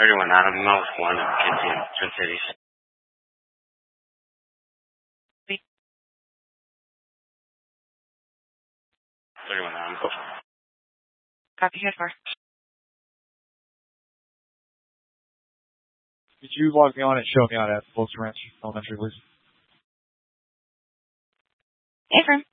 31 Adam Mills, 1 in Kinsey, Twin Cities. 31 Adam Mills. Copy, head far. Could you log me on and show me out at Bolster Ranch Elementary, please? Affirm.